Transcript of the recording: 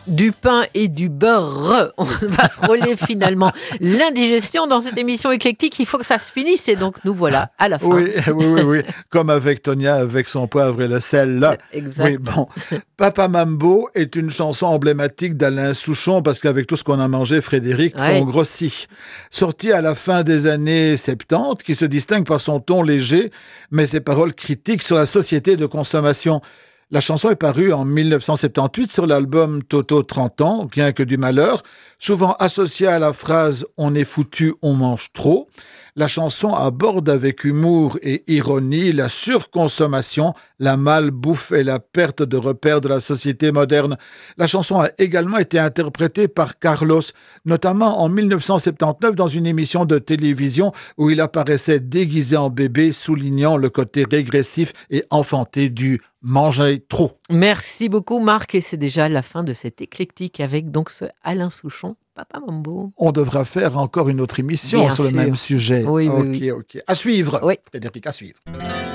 Du pain et du beurre. On va frôler finalement l'indigestion dans cette émission éclectique. Il faut que ça se finisse et donc nous voilà à la fin. Oui. Comme avec Tonia, avec son poivre et le sel. Là. Exact. Oui, bon. Papa Mambo est une chanson emblématique d'Alain Souchon parce qu'avec tout ce qu'on a mangé, Frédéric, on grossit. Sortie à la fin des années 70, qui se distingue par son ton léger, mais ses paroles critiques sur la société de consommation. La chanson est parue en 1978 sur l'album Toto 30 ans, bien que du malheur, souvent associée à la phrase « On est foutu, on mange trop ». La chanson aborde avec humour et ironie la surconsommation, la malbouffe et la perte de repères de la société moderne. La chanson a également été interprétée par Carlos, notamment en 1979 dans une émission de télévision où il apparaissait déguisé en bébé, soulignant le côté régressif et enfanté du manger trop. Merci beaucoup Marc et c'est déjà la fin de cet éclectique avec donc ce Alain Souchon, Papa Mambo. On devra faire encore une autre émission sur le même sujet. Oui. Ok. À suivre. Oui. Frédéric, à suivre.